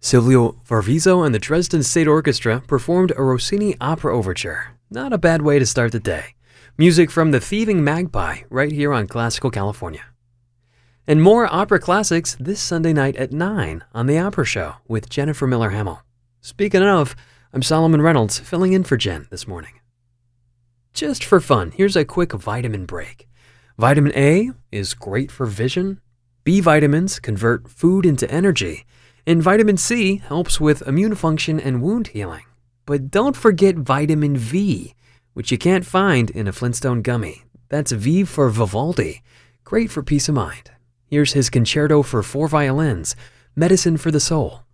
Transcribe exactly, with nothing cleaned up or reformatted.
Silvio Varviso and the Dresden State Orchestra performed a Rossini opera overture. Not a bad way to start the day. Music from The Thieving Magpie, right here on Classical California. And more opera classics this Sunday night at nine on The Opera Show with Jennifer Miller Hamill. Speaking of, I'm Solomon Reynolds, filling in for Jen this morning. Just for fun, here's a quick vitamin break. Vitamin A is great for vision. B vitamins convert food into energy. And vitamin C helps with immune function and wound healing. But don't forget vitamin V, which you can't find in a Flintstone gummy. That's V for Vivaldi. Great for peace of mind. Here's his concerto for four violins, Medicine for the Soul.